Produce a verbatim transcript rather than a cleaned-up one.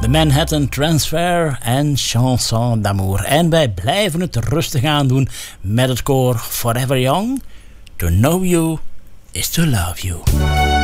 de Manhattan Transfer en Chanson d'amour. En wij blijven het rustig aandoen met het koor Forever Young. To know you is to love you.